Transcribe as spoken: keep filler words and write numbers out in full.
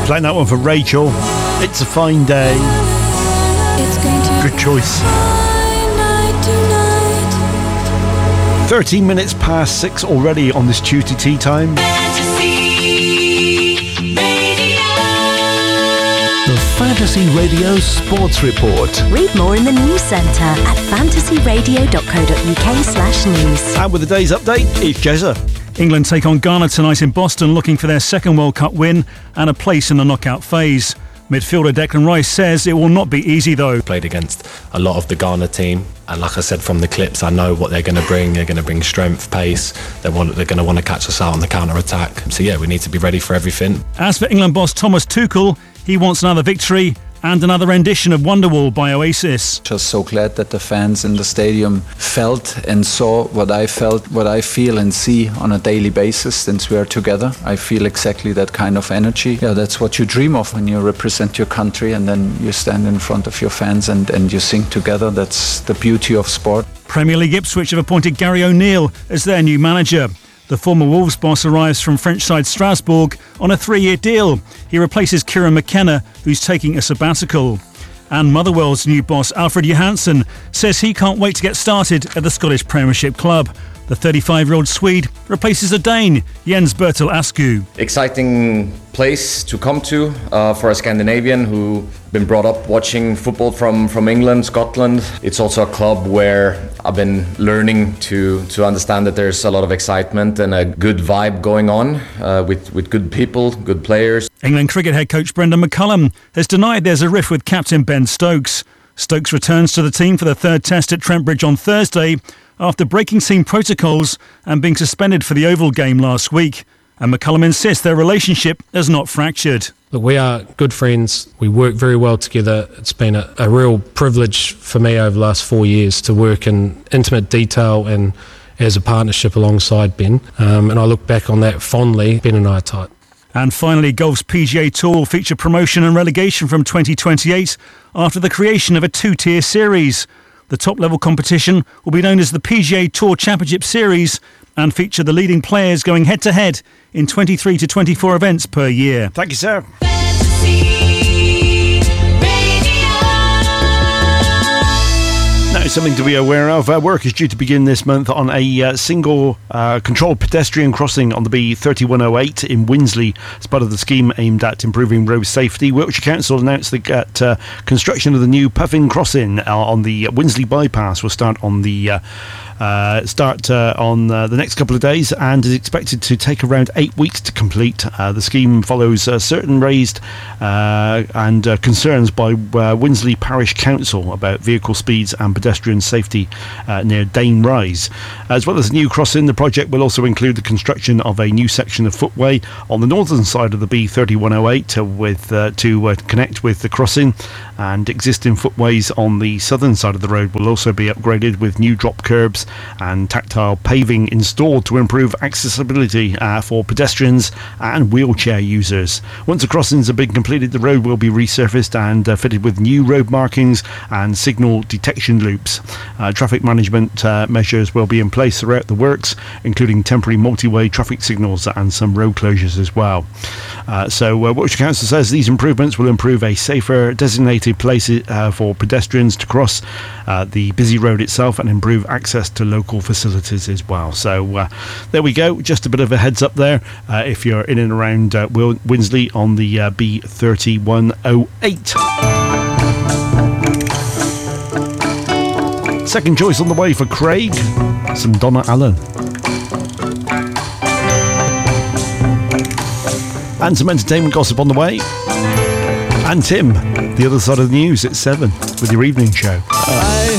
Playing that one for Rachel. It's a fine day. Good choice. thirteen minutes past six already on this Tuesday tea time. The Fantasy Radio Sports Report. Read more in the news centre at fantasyradio.co.uk slash news. And with the day's update, it's Jezza. England take on Ghana tonight in Boston, looking for their second World Cup win and a place in the knockout phase. Midfielder Declan Rice says it will not be easy though. Played against a lot of the Ghana team, and like I said from the clips, I know what they're going to bring. They're going to bring strength, pace. They want, they're going to want to catch us out on the counter-attack. So yeah, we need to be ready for everything. As for England boss Thomas Tuchel, he wants another victory and another rendition of Wonderwall by Oasis. Just so glad that the fans in the stadium felt and saw what I felt, what I feel and see on a daily basis since we are together. I feel exactly that kind of energy. Yeah, that's what you dream of when you represent your country and then you stand in front of your fans and, and you sing together. That's the beauty of sport. Premier League Ipswich have appointed Gary O'Neill as their new manager. The former Wolves boss arrives from French side Strasbourg on a three-year deal. He replaces Kieran McKenna, who's taking a sabbatical. And Motherwell's new boss, Alfred Johansson, says he can't wait to get started at the Scottish Premiership club. The thirty-five-year-old Swede replaces a Dane, Jens Bertel Askew. Exciting place to come to uh, for a Scandinavian who been brought up watching football from, from England, Scotland. It's also a club where I've been learning to, to understand that there's a lot of excitement and a good vibe going on uh, with, with good people, good players. England cricket head coach Brendan McCullum has denied there's a rift with captain Ben Stokes. Stokes returns to the team for the third test at Trent Bridge on Thursday after breaking team protocols and being suspended for the Oval game last week. And McCullum insists their relationship is not fractured. Look, we are good friends. We work very well together. It's been a, a real privilege for me over the last four years to work in intimate detail and as a partnership alongside Ben. Um, and I look back on that fondly. Ben and I are tight. And finally, golf's P G A Tour will feature promotion and relegation from twenty twenty-eight after the creation of a two-tier series. The top-level competition will be known as the P G A Tour Championship Series and feature the leading players going head-to-head in twenty-three to twenty-four events per year. Thank you, sir. Now, something to be aware of. Uh, work is due to begin this month on a uh, single uh, controlled pedestrian crossing on the B thirty-one oh eight in Winsley as part of the scheme aimed at improving road safety. Wiltshire Council announced that uh, construction of the new Puffin crossing uh, on the Winsley bypass will start on the uh, uh, start uh, on uh, the next couple of days and is expected to take around eight weeks to complete. Uh, the scheme follows uh, certain raised uh, and uh, concerns by uh, Winsley Parish Council about vehicle speeds and pedestrian safety uh, near Dane Rise. As well as a new crossing, the project will also include the construction of a new section of footway on the northern side of the B thirty-one oh eight to, with, uh, to uh, connect with the crossing, and existing footways on the southern side of the road will also be upgraded with new drop curbs and tactile paving installed to improve accessibility uh, for pedestrians and wheelchair users. Once the crossings have been completed, the road will be resurfaced and uh, fitted with new road markings and signal detection loops. Uh, traffic management uh, measures will be in place throughout the works, including temporary multi-way traffic signals and some road closures as well. Uh, so uh, Wiltshire Council says these improvements will improve a safer designated place uh, for pedestrians to cross uh, the busy road itself and improve access to local facilities as well. So uh, there we go, just a bit of a heads up there uh, if you're in and around uh, Wil- Winsley on the uh, B thirty-one oh eight. Second choice on the way for Craig, some Donna Allen. And some entertainment gossip on the way. And Tim, the other side of the news at seven with your evening show. Uh,